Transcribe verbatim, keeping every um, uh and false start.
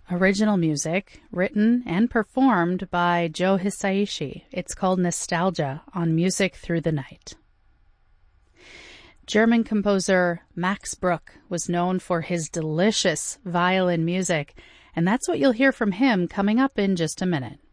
Original music, written and performed by Joe Hisaishi. It's called Nostalgia on Music Through the Night. German composer Max Bruch was known for his delicious violin music, and that's what you'll hear from him coming up in just a minute.